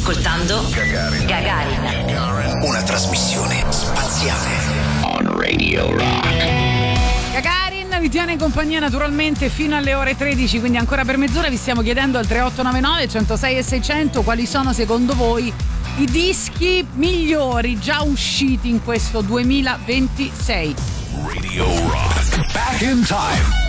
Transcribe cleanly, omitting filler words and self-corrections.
ascoltando Gagarin. Una trasmissione spaziale. On Radio Rock. Gagarin vi tiene in compagnia naturalmente fino alle ore 13, quindi ancora per mezz'ora vi stiamo chiedendo al 3899 106 e 600 quali sono secondo voi i dischi migliori già usciti in questo 2026. Radio Rock. Back in time.